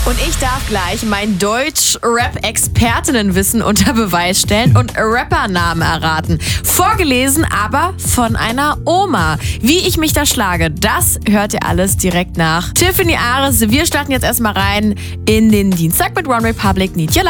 Und ich darf gleich mein Deutsch-Rap-Expertinnenwissen unter Beweis stellen und Rappernamen erraten. Vorgelesen, aber von einer Oma. Wie ich mich da schlage, das hört ihr alles direkt nach Tiffany Ares. Wir starten jetzt erstmal rein in den Dienstag mit One Republic, Need Your Love.